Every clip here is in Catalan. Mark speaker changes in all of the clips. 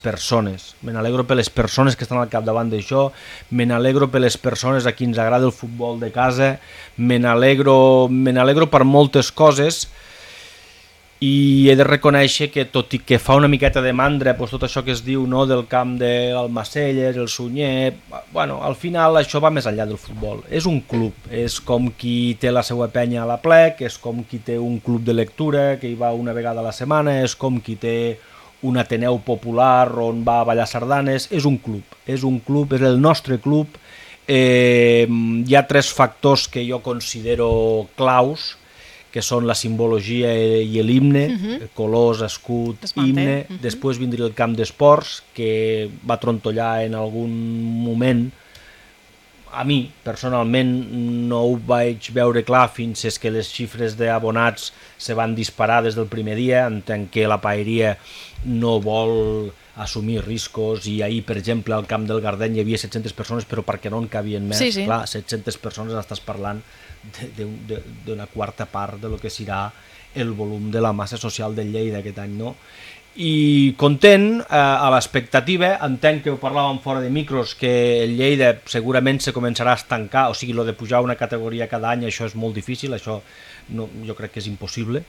Speaker 1: persones. Me n'alegro per les persones que estan al capdavant d'això, me n'alegro per les persones a qui ens agrada el futbol de casa, me n'alegro per moltes coses, i he de reconèixer que, tot i que fa una miqueta de mandra tot això que es diu del camp del Macelles, el Sunyer, al final això va més enllà del futbol. És un club, és com qui té la seva penya a la plec, és com qui té un club de lectura que hi va una vegada a la setmana, és com qui té un Ateneu popular on va a ballar sardanes. És un club, és el nostre club. Hi ha 3 factors que jo considero claus, que són la simbologia i l'himne, colors, escut, himne. Després vindria el camp d'esports, que va trontollar en algun moment. A mi, personalment, no ho vaig veure clar fins que les xifres d'abonats se van disparar des del primer dia. Entenc que la paeria no vol assumir riscos, i ahir, per exemple, al camp del Gardeny hi havia 700 persones, però perquè no en cabien més.
Speaker 2: Sí.
Speaker 1: Clar, 700 persones estàs parlant d'una quarta part de lo que serà el volum de la massa social del Lleida aquest any, no? I content, a l'expectativa. Entenc que ho parlàvem fora de micros, que el Lleida segurament se començarà a estancar, o sigui, lo de pujar una categoria cada any, això és molt difícil, això jo crec que és impossible.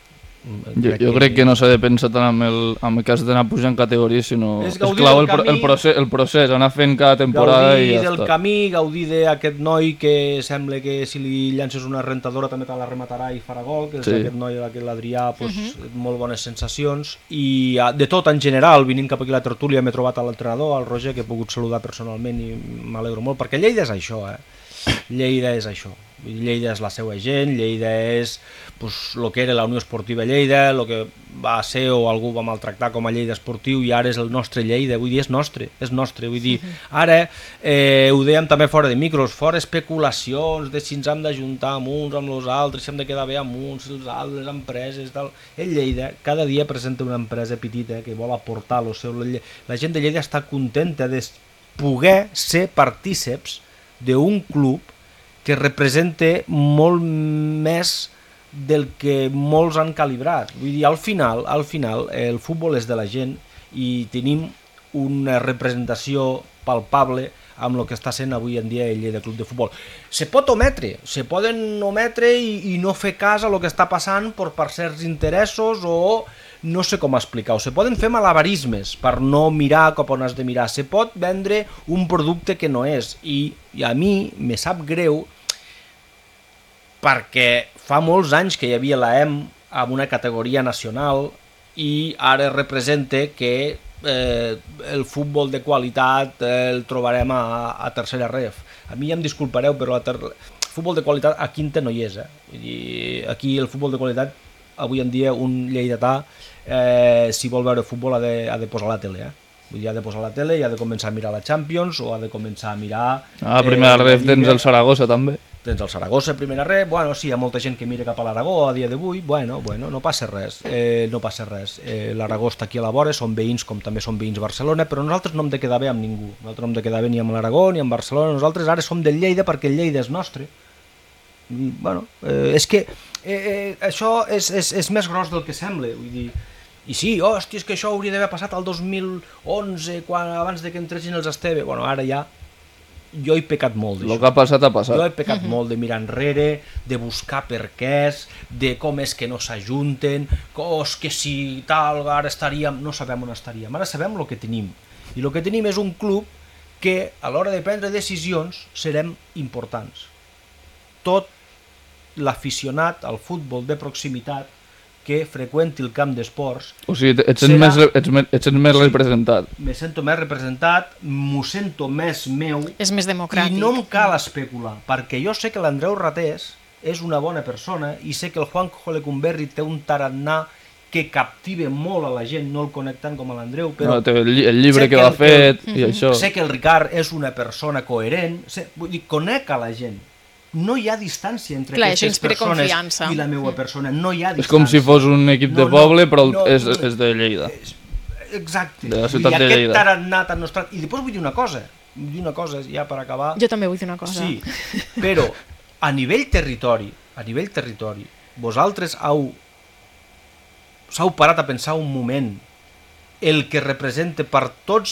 Speaker 3: Jo crec que no s'ha de pensar tant en el cas d'anar pujant categories, sinó és clau el procés, anar fent cada temporada i ja està.
Speaker 1: Gaudir del camí, gaudir d'aquest noi que sembla que si li llances una rentadora també te la rematarà i farà gol, que és aquest noi, l'Adrià, molt bones sensacions, i de tot en general. Venint cap aquí a la tertúlia m'he trobat a l'entrenador, al Roger, que he pogut saludar personalment, i m'alegro molt, perquè Lleida és això, Lleida és això. Lleida és la seva gent, Lleida és el que era la Unió Esportiva Lleida, el que va ser o algú va maltractar com a Lleida Esportiu, i ara és el nostre Lleida. Vull dir, és nostre, vull dir, ara ho dèiem també fora de micros, fora especulacions de si ens hem d'ajuntar amb uns, amb els altres, si hem de quedar bé amb uns, els altres, les empreses, tal. El Lleida cada dia presenta una empresa petita que vol aportar el seu. La gent de Lleida està contenta de poder ser partíceps d'un club que representa molt més del que molts han calibrat. Vull dir, al final el futbol és de la gent, i tenim una representació palpable amb el que està sent avui en dia el Lleida Club de Futbol. Se poden ometre i no fer cas a el que està passant per certs interessos, o no sé com explicar-ho. Se poden fer malabarismes per no mirar cap on has de mirar. Se pot vendre un producte que no és, i a mi me sap greu, perquè fa molts anys que hi havia l'EM amb una categoria nacional, i ara representa que el futbol de qualitat el trobarem a tercera ref. A mi ja em disculpareu, però el futbol de qualitat a quinta no hi és. Vull dir, aquí el futbol de qualitat, avui en dia, un lleidatà, si vol veure futbol ha de posar la tele. Vull dir, ha de posar la tele i ha de començar a mirar la Champions, o ha de començar a mirar...
Speaker 3: A primera ref tens el Saragossa també.
Speaker 1: Tens el Saragossa, primera ref, sí, hi ha molta gent que mira cap a l'Aragó a dia d'avui, no passa res, l'Aragó està aquí a la vora, són veïns com també són veïns Barcelona, però nosaltres no hem de quedar bé amb ningú, nosaltres no hem de quedar bé ni amb l'Aragó ni amb Barcelona, nosaltres ara som del Lleida perquè el Lleida és nostre. És que això és més gros del que sembla, vull dir, i sí, hòstia, és que això hauria d'haver passat al 2011, abans que entressin els Esteve, ara ja... Jo he pecat molt d'això.
Speaker 3: El que ha passat, ha passat.
Speaker 1: Jo he pecat molt de mirar enrere, de buscar perquès, de com és que no s'ajunten, que si tal, ara estaríem... No sabem on estaríem, ara sabem el que tenim. I el que tenim és un club que a l'hora de prendre decisions serem importants. Tot l'aficionat al futbol de proximitat que freqüenti el camp d'esports... O sigui,
Speaker 3: ets més representat.
Speaker 1: Me sento més representat, m'ho sento més meu...
Speaker 2: És més democràtic.
Speaker 1: I no em cal especular, perquè jo sé que l'Andreu Ratés és una bona persona, i sé que el Juanjo Lecumberri té un tarannà que captiva molt a la gent, no el connectant com a l'Andreu, però...
Speaker 3: No, té el llibre que va fet i això...
Speaker 1: Sé que el Ricard és una persona coherent, vull dir, conec a la gent. No hi ha distància entre aquestes persones i la meva persona, no hi ha distància.
Speaker 3: És com si fos un equip de poble, però és de Lleida.
Speaker 1: Exacte.
Speaker 3: De la ciutat de Lleida.
Speaker 1: I aquest tarannà tan nostrat... I després vull dir una cosa, ja per acabar...
Speaker 2: Jo també vull dir una cosa.
Speaker 1: Sí, però a nivell territori, vosaltres s'heu parat a pensar un moment el que representa per tots